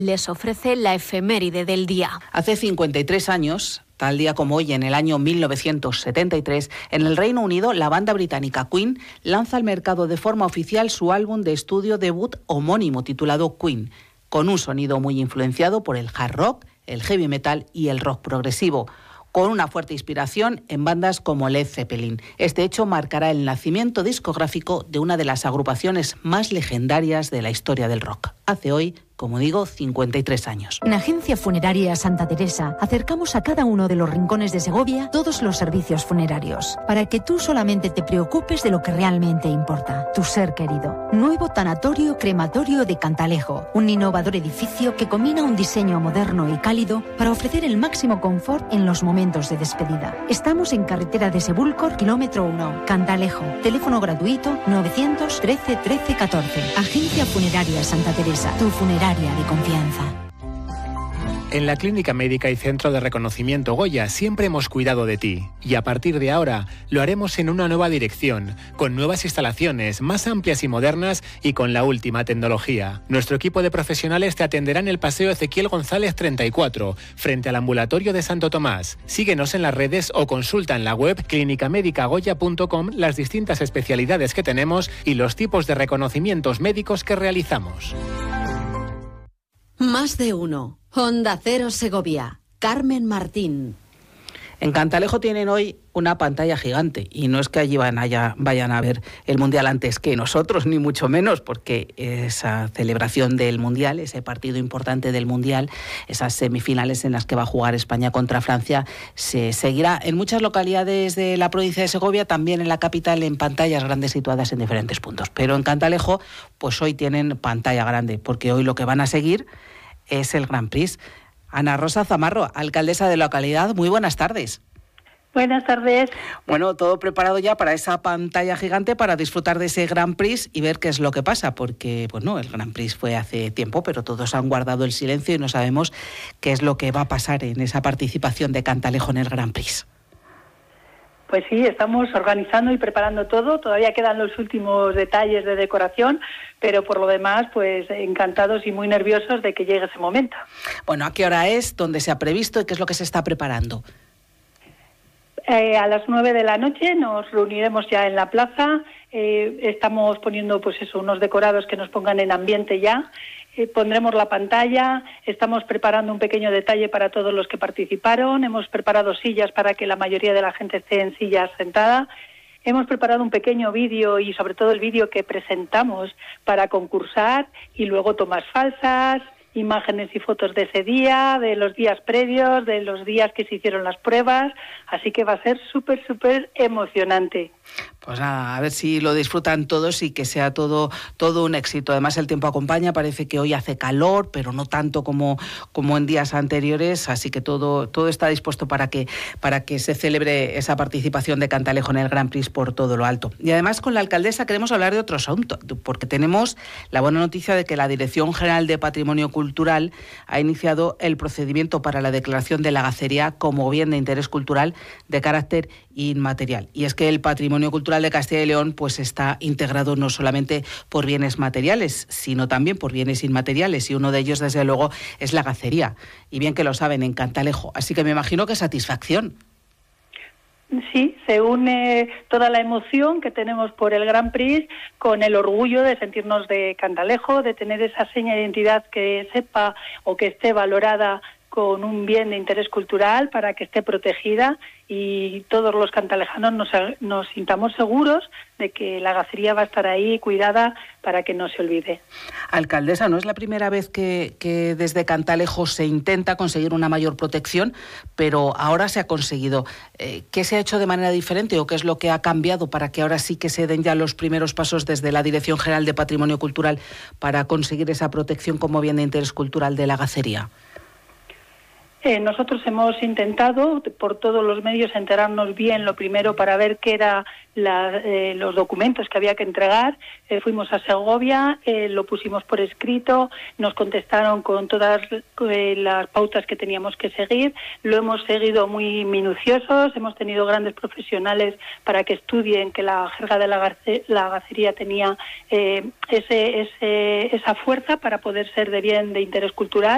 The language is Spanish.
les ofrece la efeméride del día. Hace 53 años, tal día como hoy, en el año 1973, en el Reino Unido, la banda británica Queen lanza al mercado de forma oficial su álbum de estudio debut homónimo titulado Queen, con un sonido muy influenciado por el hard rock, el heavy metal y el rock progresivo, con una fuerte inspiración en bandas como Led Zeppelin. Este hecho marcará el nacimiento discográfico de una de las agrupaciones más legendarias de la historia del rock. Hace hoy, como digo, 53 años. En Agencia Funeraria Santa Teresa acercamos a cada uno de los rincones de Segovia todos los servicios funerarios, para que tú solamente te preocupes de lo que realmente importa, tu ser querido. Nuevo tanatorio crematorio de Cantalejo, un innovador edificio que combina un diseño moderno y cálido para ofrecer el máximo confort en los momentos de despedida. Estamos en carretera de Sebúlcor, kilómetro 1, Cantalejo. Teléfono gratuito 913 13 14. Agencia Funeraria Santa Teresa, tu funeraria de confianza. En la Clínica Médica y Centro de Reconocimiento Goya siempre hemos cuidado de ti, y a partir de ahora lo haremos en una nueva dirección, con nuevas instalaciones más amplias y modernas y con la última tecnología. Nuestro equipo de profesionales te atenderá en el Paseo Ezequiel González 34, frente al ambulatorio de Santo Tomás. Síguenos en las redes o consulta en la web clinicamedicagoya.com las distintas especialidades que tenemos y los tipos de reconocimientos médicos que realizamos. Más de uno. Onda Cero Segovia. Carmen Martín. En Cantalejo tienen hoy una pantalla gigante y no es que allí vayan a ver el Mundial antes que nosotros, ni mucho menos, porque esa celebración del Mundial, ese partido importante del Mundial, esas semifinales en las que va a jugar España contra Francia, se seguirá en muchas localidades de la provincia de Segovia, también en la capital, en pantallas grandes situadas en diferentes puntos. Pero en Cantalejo, pues hoy tienen pantalla grande, porque hoy lo que van a seguir es el Grand Prix. Ana Rosa Zamarro, alcaldesa de la localidad, muy buenas tardes. Buenas tardes. Bueno, todo preparado ya para esa pantalla gigante para disfrutar de ese Grand Prix y ver qué es lo que pasa, porque bueno, el Grand Prix fue hace tiempo, pero todos han guardado el silencio y no sabemos qué es lo que va a pasar en esa participación de Cantalejo en el Grand Prix. Pues sí, estamos organizando y preparando todo. Todavía quedan los últimos detalles de decoración, pero por lo demás, pues encantados y muy nerviosos de que llegue ese momento. Bueno, ¿a qué hora es? ¿Dónde se ha previsto? ¿Y qué es lo que se está preparando? A las 9 de la noche nos reuniremos ya en la plaza. Estamos poniendo pues eso, unos decorados que nos pongan en ambiente ya. Pondremos la pantalla, estamos preparando un pequeño detalle para todos los que participaron, hemos preparado sillas para que la mayoría de la gente esté en sillas sentada, hemos preparado un pequeño vídeo y sobre todo el vídeo que presentamos para concursar y luego tomas falsas, imágenes y fotos de ese día, de los días previos, de los días que se hicieron las pruebas, así que va a ser súper emocionante. Pues nada, a ver si lo disfrutan todos y que sea todo un éxito. Además el tiempo acompaña, parece que hoy hace calor, pero no tanto como en días anteriores, así que todo está dispuesto para que se celebre esa participación de Cantalejo en el Grand Prix por todo lo alto. Y además con la alcaldesa queremos hablar de otro asunto, porque tenemos la buena noticia de que la Dirección General de Patrimonio Cultural ha iniciado el procedimiento para la declaración de la Lagacería como bien de interés cultural de carácter inmaterial. Y es que el patrimonio cultural de Castilla y León pues está integrado no solamente por bienes materiales, sino también por bienes inmateriales, y uno de ellos desde luego es la Lagacería. Y bien que lo saben en Cantalejo, así que me imagino que satisfacción. Sí, se une toda la emoción que tenemos por el Grand Prix con el orgullo de sentirnos de Cantalejo, de tener esa seña de identidad que sepa o que esté valorada con un bien de interés cultural para que esté protegida y todos los cantalejanos nos sintamos seguros de que la Lagacería va a estar ahí cuidada para que no se olvide. Alcaldesa, no es la primera vez que desde Cantalejo se intenta conseguir una mayor protección, pero ahora se ha conseguido. ¿Qué se ha hecho de manera diferente o qué es lo que ha cambiado para que ahora sí que se den ya los primeros pasos desde la Dirección General de Patrimonio Cultural para conseguir esa protección como bien de interés cultural de la Lagacería? Nosotros hemos intentado por todos los medios enterarnos bien, lo primero para ver qué eran los documentos que había que entregar. Fuimos a Segovia, lo pusimos por escrito, nos contestaron con todas las pautas que teníamos que seguir. Lo hemos seguido muy minuciosos, hemos tenido grandes profesionales para que estudien que la jerga de la Lagacería tenía esa fuerza para poder ser de bien de interés cultural.